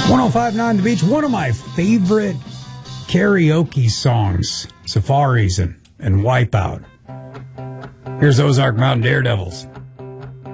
1059 The Beach, one of my favorite karaoke songs, Safaris and Wipeout. Here's Ozark Mountain Daredevils.